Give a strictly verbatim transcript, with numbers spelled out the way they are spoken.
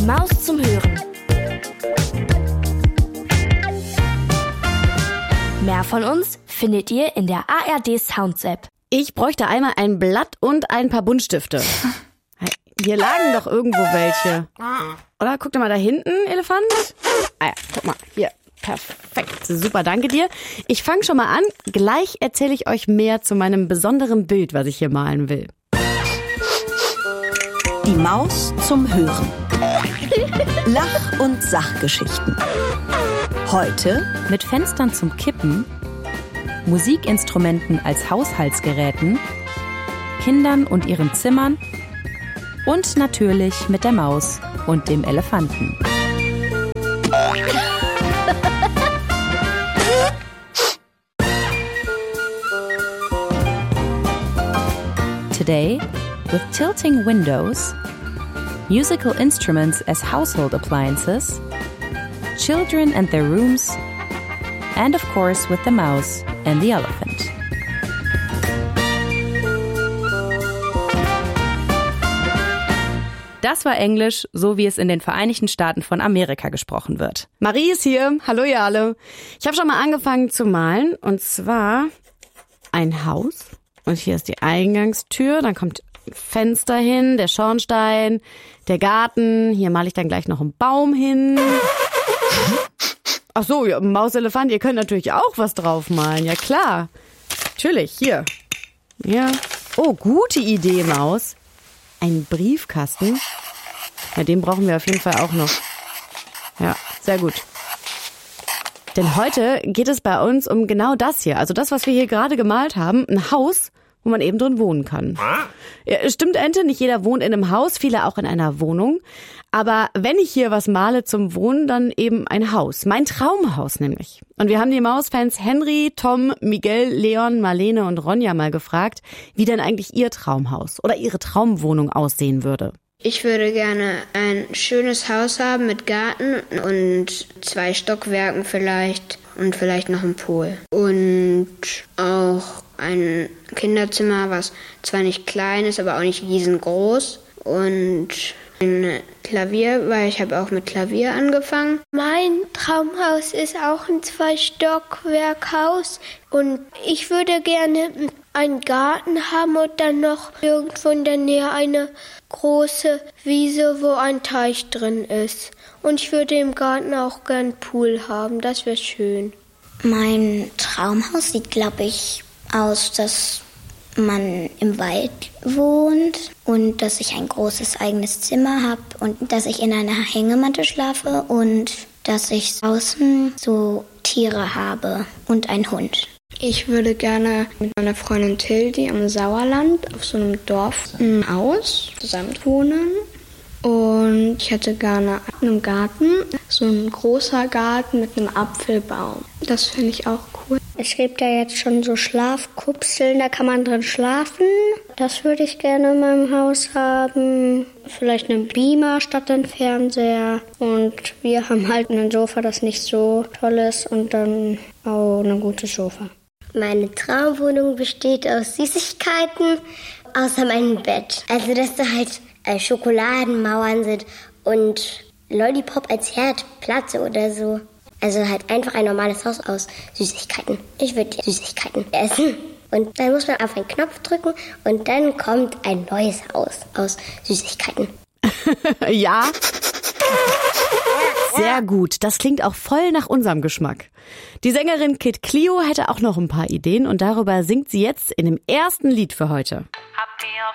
Maus zum Hören. Mehr von uns findet ihr in der A R D Sounds App. Ich bräuchte einmal ein Blatt und ein paar Buntstifte. Hier lagen doch irgendwo welche. Oder? Guck doch mal da hinten, Elefant. Ah ja, guck mal, hier. Perfekt, super, danke dir. Ich fange schon mal an. Gleich erzähle ich euch mehr zu meinem besonderen Bild, was ich hier malen will. Die Maus zum Hören. Lach- und Sachgeschichten. Heute mit Fenstern zum Kippen, Musikinstrumenten als Haushaltsgeräten, Kindern und ihren Zimmern und natürlich mit der Maus und dem Elefanten. Today, with tilting windows, musical instruments as household appliances, children and their rooms, and of course with the mouse and the elephant. Das war Englisch, so wie es in den Vereinigten Staaten von Amerika gesprochen wird. Marie ist hier. Hallo ihr alle. Ich habe schon mal angefangen zu malen, und zwar ein Haus. Und hier ist die Eingangstür, dann kommt ein Fenster hin, der Schornstein, der Garten. Hier male ich dann gleich noch einen Baum hin. Ach so, ja, Mauselefant, ihr könnt natürlich auch was draufmalen. Ja klar, natürlich, hier. Ja. Oh, gute Idee, Maus. Ein Briefkasten. Ja, den brauchen wir auf jeden Fall auch noch. Ja, sehr gut. Denn heute geht es bei uns um genau das hier. Also das, was wir hier gerade gemalt haben. Ein Haus, wo man eben drin wohnen kann. Ja, stimmt, Ente, nicht jeder wohnt in einem Haus, viele auch in einer Wohnung. Aber wenn ich hier was male zum Wohnen, dann eben ein Haus. Mein Traumhaus nämlich. Und wir haben die Mausfans Henry, Tom, Miguel, Leon, Marlene und Ronja mal gefragt, wie denn eigentlich ihr Traumhaus oder ihre Traumwohnung aussehen würde. Ich würde gerne ein schönes Haus haben mit Garten und zwei Stockwerken vielleicht und vielleicht noch ein Pool. Und auch ein Kinderzimmer, was zwar nicht klein ist, aber auch nicht riesengroß. Und ein Klavier, weil ich habe auch mit Klavier angefangen. Mein Traumhaus ist auch ein Zwei-Stockwerk-Haus und ich würde gerne einen Garten haben und dann noch irgendwo in der Nähe eine große Wiese, wo ein Teich drin ist. Und ich würde im Garten auch gern einen Pool haben, das wäre schön. Mein Traumhaus sieht, glaube ich, aus, dass man im Wald wohnt und dass ich ein großes eigenes Zimmer habe und dass ich in einer Hängematte schlafe und dass ich draußen so Tiere habe und einen Hund. Ich würde gerne mit meiner Freundin Tildi am Sauerland auf so einem Dorf ein Haus zusammen wohnen. Und ich hätte gerne einen Garten, so ein großer Garten mit einem Apfelbaum. Das finde ich auch cool. Es gibt ja jetzt schon so Schlafkupseln, da kann man drin schlafen. Das würde ich gerne in meinem Haus haben. Vielleicht einen Beamer statt den Fernseher. Und wir haben halt ein Sofa, das nicht so toll ist und dann auch ein gutes Sofa. Meine Traumwohnung besteht aus Süßigkeiten, außer meinem Bett. Also dass da halt äh, Schokoladenmauern sind und Lollipop als Herdplatte oder so. Also halt einfach ein normales Haus aus Süßigkeiten. Ich würde Süßigkeiten essen. Und dann muss man auf einen Knopf drücken und dann kommt ein neues Haus aus Süßigkeiten. Ja. Sehr gut. Das klingt auch voll nach unserem Geschmack. Die Sängerin Kid Clio hätte auch noch ein paar Ideen und darüber singt sie jetzt in dem ersten Lied für heute. Habt ihr